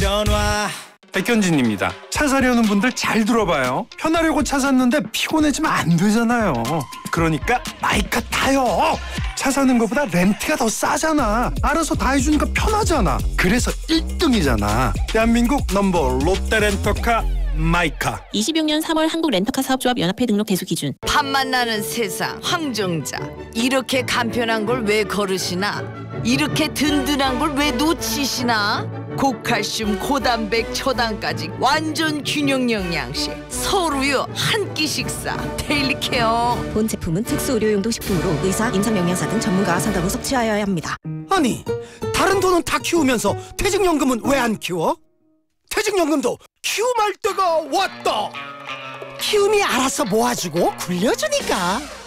전화. 백현진입니다. 차 사려는 분들 잘 들어봐요. 편하려고 차 샀는데 피곤해지면 안 되잖아요. 그러니까 마이카 타요. 차 사는 것보다 렌트가 더 싸잖아. 알아서 다 해주니까 편하잖아. 그래서 1등이잖아. 대한민국 넘버 롯데렌터카 마이카. 26년 3월 한국 렌터카 사업조합 연합회 등록 대수 기준. 밥만 나는 세상 황정자. 이렇게 간편한 걸 왜 걸으시나? 이렇게 든든한 걸 왜 놓치시나? 고칼슘, 고단백, 초당까지 완전 균형 영양식. 서울우유 한 끼 식사. 데일리 케어. 본 제품은 특수 의료용도 식품으로 의사, 임상영양사 등 전문가와 상담 후 섭취하여야 합니다. 아니, 다른 돈은 다 키우면서 퇴직연금은 왜 안 키워? 퇴직연금도 키움할 때가 왔다. 키움이 알아서 모아주고 굴려주니까.